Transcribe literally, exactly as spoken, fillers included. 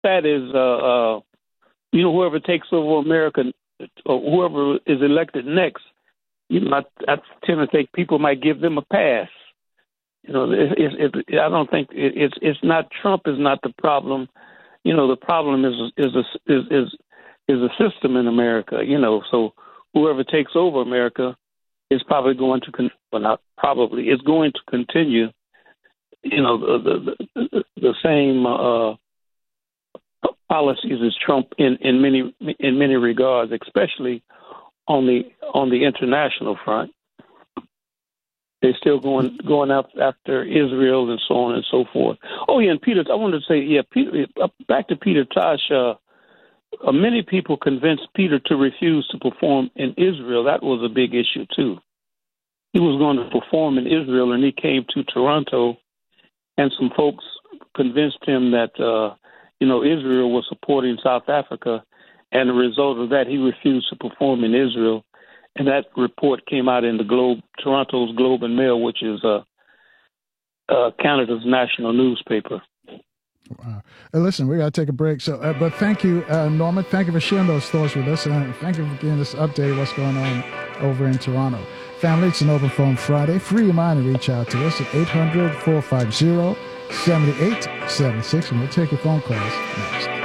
that is, uh, uh, you know, whoever takes over America, or whoever is elected next, you know, I, I tend to think people might give them a pass. You know, it, it, it, I don't think it, it's it's not Trump is not the problem. You know, the problem is is a, is is is a system in America. You know, so whoever takes over America is probably going to, con- well, not probably, is going to continue. You know, the the, the, the same uh, policies as Trump in, in many in many regards, especially on the on the international front. They're still going going up after Israel and so on and so forth. Oh, yeah, and Peter, I wanted to say, yeah, Peter, back to Peter Tosh. Uh, uh, many people convinced Peter to refuse to perform in Israel. That was a big issue, too. He was going to perform in Israel, and he came to Toronto, and some folks convinced him that, uh, you know, Israel was supporting South Africa, and the result of that, he refused to perform in Israel. And that report came out in the Globe, Toronto's Globe and Mail, which is uh, uh, Canada's national newspaper. Wow. Uh, listen, we got to take a break. So, uh, but thank you, uh, Norman. Thank you for sharing those thoughts with us, and thank you for giving us an update of what's going on over in Toronto. Family, it's an Open Phone Friday. Free your mind to reach out to us at eight hundred, four five zero, seven eight seven six, and we'll take your phone calls next.